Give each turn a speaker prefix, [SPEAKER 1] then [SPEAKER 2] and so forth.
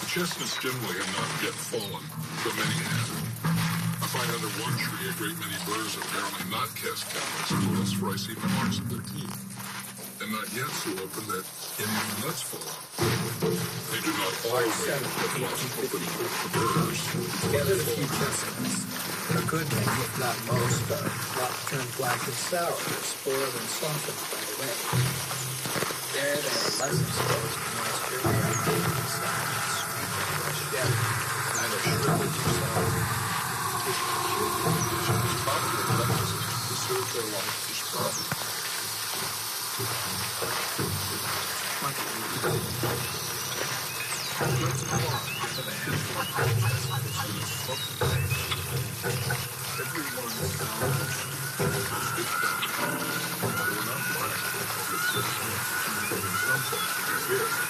[SPEAKER 1] chestnuts generally have not yet fallen, but many have. I find under one tree a great many birds apparently not cast cows, unless for I see the marks of their teeth, and not yet so open that any of the nuts fall out. They do not all make the flocks open for birds.
[SPEAKER 2] Gathered a few chestnuts. A good many, if not most, are not turned black and sour, or spoiled and softened by the rain. There they are less exposed to moisture, they are not even soft and sweet and fresh yet, neither shriveled yourself.
[SPEAKER 1] To serve their life to sprout. Let's go on, give it a handful of chestnuts in a something. Everyone is down. It's down. They were not black, but it's just some folks are here.